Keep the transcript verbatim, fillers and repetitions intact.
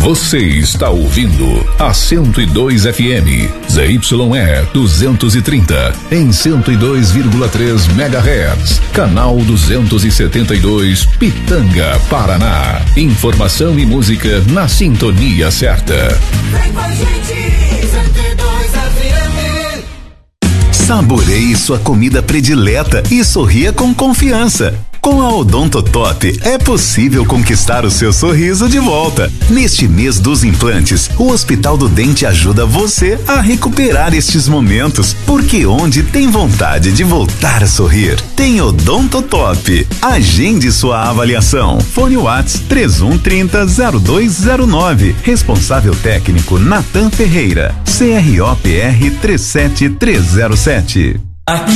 Você está ouvindo a cento e dois F M, Z Y E duzentos e trinta, em cento e dois vírgula três megahertz, canal duzentos e setenta e dois, Pitanga, Paraná. Informação e música na sintonia certa. Vem com a gente, cento e dois F M. Saboreie sua comida predileta e sorria com confiança. Com a Odontotop é possível conquistar o seu sorriso de volta. Neste mês dos implantes, o Hospital do Dente ajuda você a recuperar estes momentos, porque onde tem vontade de voltar a sorrir, tem Odontotop. Agende sua avaliação. Fone WhatsApp três um três zero zero dois zero nove. Responsável técnico Natan Ferreira. C R O P R três sete três zero sete. Aqui